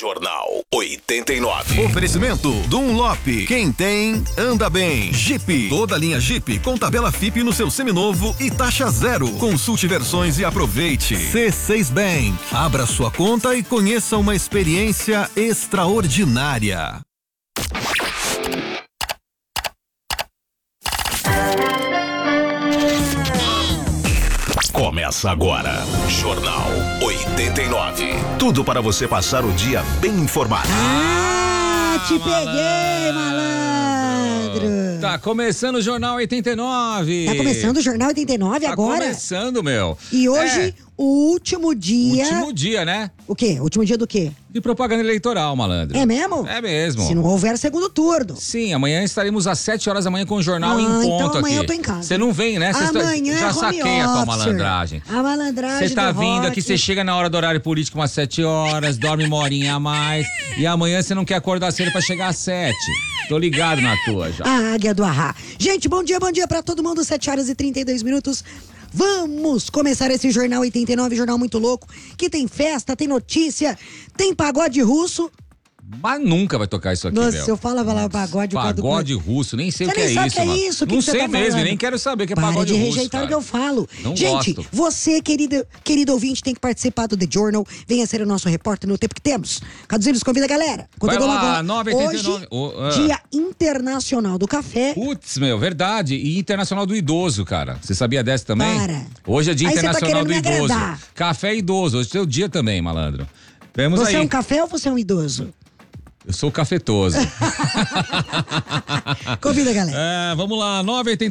Jornal 89. Oferecimento Dunlop. Quem tem, anda bem. Jeep. Toda linha Jeep com tabela FIP no seu seminovo e taxa zero. Consulte versões e aproveite. C6 Bank. Abra sua conta e conheça uma experiência extraordinária. Começa agora, Jornal 89. Tudo para você passar o dia bem informado. Te peguei, malandro. Tá começando o Jornal 89. Tá começando o Jornal 89 agora? Tá começando, meu. E hoje, o último dia... Último dia, né? O quê? Último dia do quê? De propaganda eleitoral, malandro. É mesmo? É mesmo. Se não houver segundo turno. Sim, amanhã estaremos às 7 horas da manhã com o jornal em ponto então amanhã aqui. eu tô em casa. Você não vem, né? Amanhã já saquei a tua officer. malandragem. A malandragem Você tá do vindo rock. aqui, você chega na hora do horário político umas 7 horas, dorme uma horinha a mais e amanhã você não quer acordar cedo pra chegar às 7. Tô ligado na tua já. A águia do Arrá. Gente, bom dia pra todo mundo. 7 horas e 32 minutos. Vamos começar esse Jornal 89, jornal muito louco, que tem festa, tem notícia, tem pagode russo. Mas nunca vai tocar isso aqui, Nossa, meu. se eu falava lá pagode... Pagode russo, nem sei o que é sabe isso, que é mano. isso? Que Não que você sei tá mesmo, falando? nem quero saber o que é Para pagode de russo, rejeitar cara. o que eu falo. Não Gente, gosto. você, querido ouvinte, tem que participar do The Journal. Venha ser o nosso repórter no tempo que temos. Caduzinhos, convida a galera. Vai lá, agora. 989. Hoje, Dia Internacional do Café. Putz, meu, verdade. E Internacional do Idoso, cara. Você sabia dessa também? Para. Hoje é Dia Aí você tá Internacional do querendo me Idoso. agradar. Café idoso. Hoje é seu dia também, malandro. Temos Você aí. é um café ou você é um idoso? Eu sou cafetoso. Convida a galera. Vamos lá,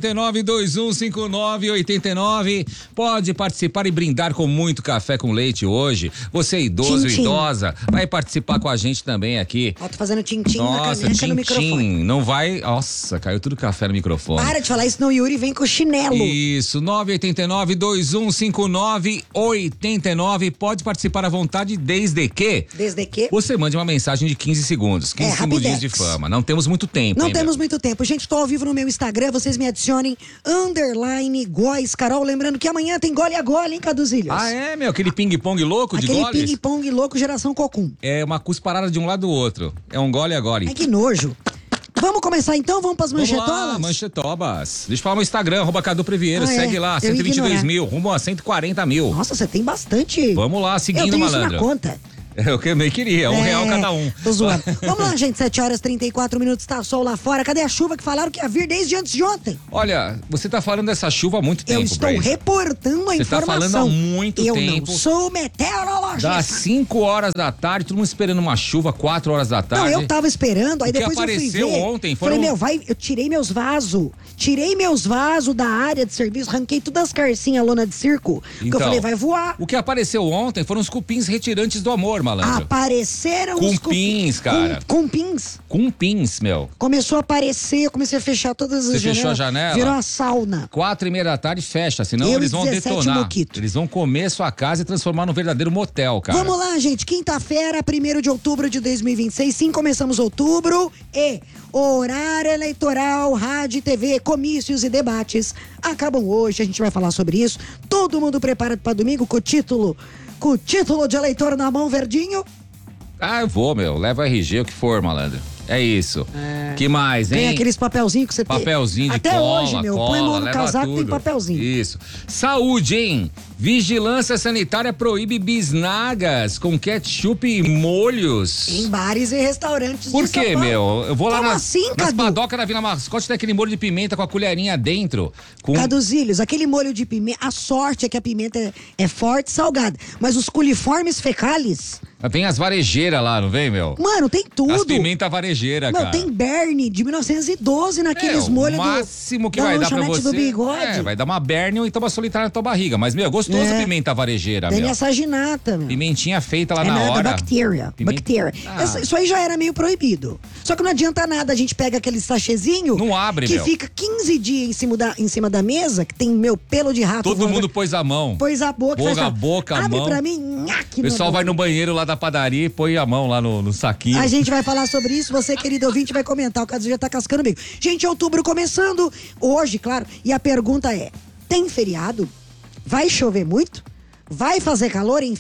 989-2159-89. Pode participar e brindar com muito café com leite hoje. Você é idoso, Tchim, tchim. idosa, vai participar com a gente também aqui. Ó, tô fazendo tim-tim na Nossa, caneca no microfone. tchim-tchim. Não vai... Nossa, caiu tudo café no microfone. Para de falar isso, não, Yuri vem com chinelo. Isso, 989-2159-89. Pode participar à vontade desde que você mande uma mensagem de 15 segundos. 15 segundinhos de fama. Não temos muito tempo, Não hein, temos meu? muito tempo. Gente, tô ao vivo no meu Instagram. Vocês me adicionem _Góes Carol. Lembrando que amanhã tem gole a gole, hein, Caduzilhos? Ah, é, meu? Aquele ping-pong louco de Aquele goles? ping-pong louco, geração Cocum. É uma cusparada de um lado do outro. É um gole a gole. Ai, que nojo. Vamos começar então? Vamos pras Vamos manchetolas? lá, manchetobas. Deixa eu falar no Instagram, @Cadu Previeiro. Ah, é? Segue lá, Eu 122 ignorar. mil, rumo a 140 mil. Nossa, você tem bastante. Vamos lá, Eu seguindo, tenho isso malandro. na conta. É o que eu nem queria, R$1 cada um. Tô zoando. Vamos lá, gente, 7 horas e 34 minutos, tá sol lá fora. Cadê a chuva que falaram que ia vir desde antes de ontem? Olha, você tá falando dessa chuva há muito tempo, Eu estou Brace. reportando a Você tá informação. falando há muito eu tempo. não sou meteorologista. Das 5 horas da tarde, todo mundo esperando uma chuva, 4 horas da tarde. Não, eu tava esperando, aí O que depois eu fui apareceu ver. ontem Falei, foram- eu tirei meus vasos. Tirei meus vasos da área de serviço, arranquei todas as carcinhas lona de circo. Porque eu falei, vai voar. O que apareceu ontem foram os cupins retirantes do amor, malandro. Apareceram os Cumpins, cara. Cumpins. Cumpins, meu. Começou a aparecer, eu comecei a fechar todas as Você janelas. fechou a janela? Virou uma sauna. 4:30 da tarde fecha, senão Eu eles e vão 17 detonar. moquito. Eles vão comer sua casa e transformar num verdadeiro motel, cara. Vamos lá, gente. Quinta-feira, 1º de outubro de 2026. Sim, começamos outubro. E horário eleitoral, rádio e TV, comícios e debates acabam hoje. A gente vai falar sobre isso. Todo mundo preparado para domingo com o título de eleitor na mão, verdinho? Ah, eu vou, meu. Leva RG, o que for, malandro. É isso. Que mais, hein? Tem aqueles papelzinhos que você tem. Papelzinho de Até cola, hoje, meu. cola, Põe a mão no leva casaco, tudo. tem papelzinho. Isso. Saúde, hein? Vigilância sanitária proíbe bisnagas com ketchup e molhos. Em bares e restaurantes Por de São quê, Paulo. meu? Eu vou lá Como nas, assim, nas Cadu? padocas da Vila Mascote, tem aquele molho de pimenta com a colherinha dentro. Com... Caduzilhos, aquele molho de pimenta, a sorte é que a pimenta é forte e salgada. Mas os coliformes fecales, Tem as varejeiras lá, não vem, meu? mano, tem tudo. As pimenta varejeira, Meu, cara. tem Bernie de 1912 naqueles molhos o máximo que da vai dar pra lanchonete você. do Bigode. Vai dar uma Bernie ou então uma solitária na tua barriga. Mas, meu, gostoso É. pimenta varejeira, Tem meu. essa ginata, meu. Pimentinha feita lá É na nada, hora. bactéria. Pimenta- Bactéria. Ah. Isso aí já era meio proibido. Só que não adianta nada, a gente pega aquele sachêzinho Não abre, que meu. fica 15 dias em cima da mesa, que tem meu pelo de rato. Todo voando. mundo pôs a mão. Pôs a boca. Pôs faz a assim, boca, a abre mão. pra mim, nhaque O pessoal na vai boca. no banheiro lá da padaria e põe a mão lá no saquinho. A gente vai falar sobre isso, você, querido ouvinte, vai comentar, o caso já tá cascando o bico. Gente, outubro começando, hoje, claro, e a pergunta é, tem feriado? Vai chover muito? Vai fazer calor, enfim?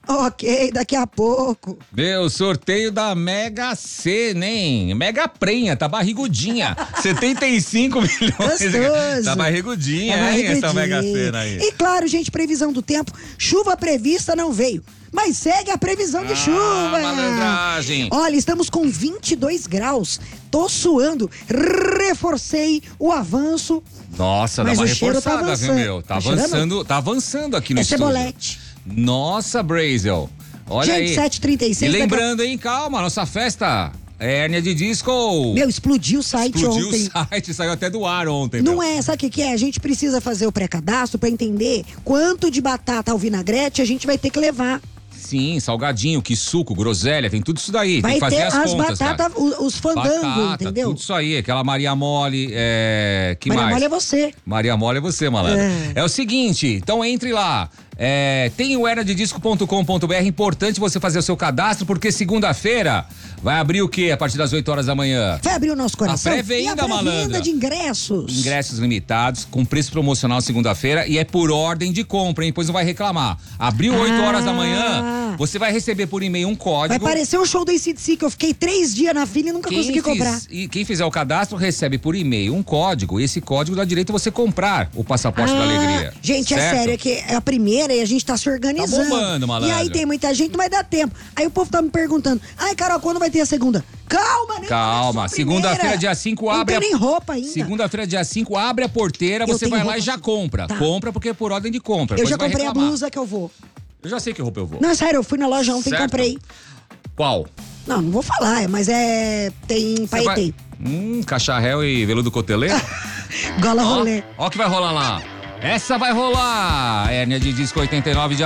Ok, daqui a pouco. Meu, sorteio da Mega Sena, hein? Mega Prenha, tá barrigudinha. 75 milhões. Gostoso. Tá barrigudinha, hein, essa Mega Sena aí. E claro, gente, previsão do tempo. Chuva prevista não veio. Mas segue a previsão de chuva. Malandragem. Olha, estamos com 22 graus. Tô suando. Reforcei o avanço. Nossa, dá uma reforçada, viu, meu? Tá avançando aqui no estúdio. Cebolete. Nossa, Brazel. Olha gente, aí. 7h36. E lembrando, hein, calma, nossa festa é hérnia de disco. Meu, explodiu o site ontem. Explodiu o site, saiu até do ar ontem. Não é, sabe o que é? A gente precisa fazer o pré-cadastro pra entender quanto de batata ao vinagrete a gente vai ter que levar. Sim, salgadinho, que suco, groselha, tem tudo isso daí. Vai tem que fazer ter as contas, batatas, os fandangos, batata, entendeu? Tudo isso aí, aquela Maria Mole, que Maria mais? Mole é você. Maria Mole é você, malandro. É o seguinte, então entre lá. Tem o hernadedisco.com.br, importante você fazer o seu cadastro, porque segunda-feira vai abrir o quê a partir das 8 horas da manhã? Vai abrir o nosso coração. A pré-venda, malandro. Pré-venda de ingressos. Ingressos limitados, com preço promocional segunda-feira e é por ordem de compra, hein? Pois não vai reclamar. Abriu 8 horas da manhã, você vai receber por e-mail um código. Vai parecer o show do AC/DC, que eu fiquei 3 dias na fila e nunca consegui comprar. E quem fizer o cadastro recebe por e-mail um código, e esse código dá direito a você comprar o passaporte da alegria. Gente, certo? É sério, é que é a primeira e a gente tá se organizando. Tá bombando, malandro. E aí tem muita gente, não vai dar tempo. Aí o povo tá me perguntando, ai, Carol, quando vai ter a segunda? Calma, né? Calma, segunda-feira, dia 5, abre. Não tem nem roupa ainda. Segunda-feira, dia 5, abre a porteira, você vai lá e já compra. Tá. Compra porque é por ordem de compra. Eu já comprei a blusa que eu vou. Eu já sei que roupa eu vou. Não, sério, eu fui na loja ontem e comprei. Qual? Não vou falar, mas tem paetê. Cacharel e veludo coteleiro? Gola rolê. Ó que vai rolar lá. Essa vai rolar. Hérnia de disco 89 de